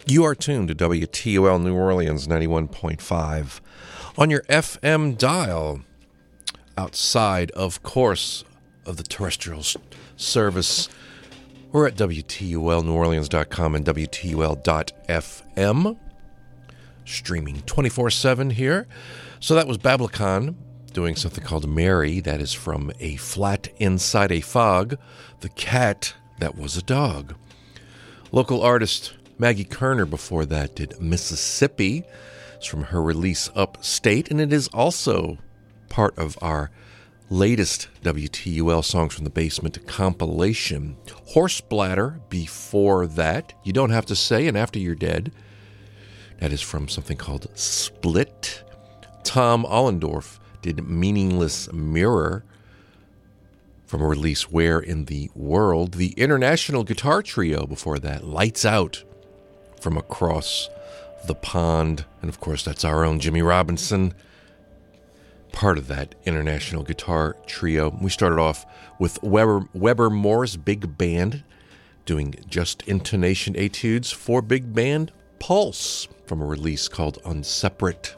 You are tuned to WTOL New Orleans 91.5 on your FM dial, outside, of course, of the terrestrial service. We're at WTOLNewOrleans.com and WTOL.FM, streaming 24/7 here. So that was Bablicon doing something called Mary. That is from A Flat Inside a Fog, the cat that was a dog. Local artist Maggie Kerner before that did Mississippi. It's from her release Upstate, and it is also part of our latest WTUL Songs from the Basement compilation. Horsebladder before that, You Don't Have to Say, and After You're Dead. That is from something called Split. Tom Allendorf did Meaningless Mirror from a release Where in the World. The International Guitar Trio before that, Lights Out, from Across the Pond. And of course, that's our own Jimmy Robinson, part of that International Guitar Trio. We started off with Weber Moore's Big Band doing Just Intonation Etudes for Big Band Pulse from a release called Unseparate.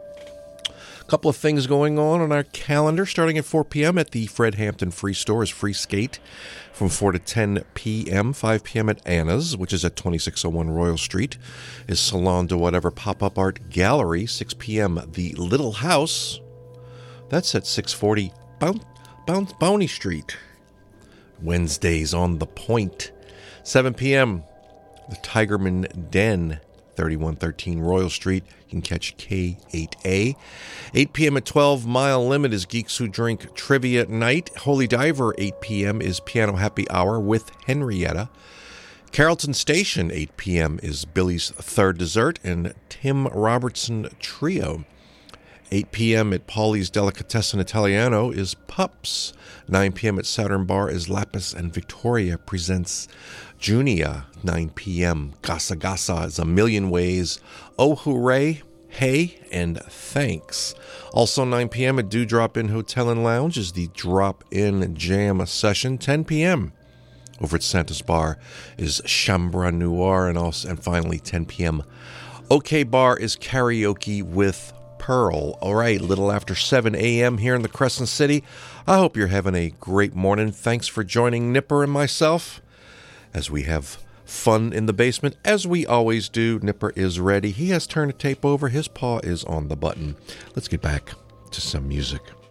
A couple of things going on our calendar. Starting at 4 p.m. at the Fred Hampton Free Store is Free Skate from 4 to 10 p.m. 5 p.m. at Anna's, which is at 2601 Royal Street, is Salon de Whatever Pop-Up Art Gallery. 6 p.m. The Little House, that's at 640 Bounty Street. Wednesdays on the Point. 7 p.m. the Tigerman Den, 3113 Royal Street. You can catch K8A. 8 p.m. at 12 Mile Limit is Geeks Who Drink Trivia Night. Holy Diver, 8 p.m. is Piano Happy Hour with Henrietta. Carrollton Station, 8 p.m. is Billy's Third Dessert and Tim Robertson Trio. 8 p.m. at Paulie's Delicatessen Italiano is Pups. 9 p.m. at Saturn Bar is Lapis and Victoria presents Junia. 9 p.m. Gasa Gasa is A Million Ways. Oh Hooray, Hey, and Thanks. Also 9 p.m. at Dewdrop Inn Hotel and Lounge is the Drop In Jam Session. 10 p.m. over at Santa's Bar is Chambra Noir. And finally 10 p.m. OK Bar is Karaoke with Pearl. All right, a little after 7 a.m. here in the Crescent City. I hope you're having a great morning. Thanks for joining Nipper and myself as we have fun in the basement, as we always do. Nipper is ready. He has turned the tape over. His paw is on the button. Let's get back to some music.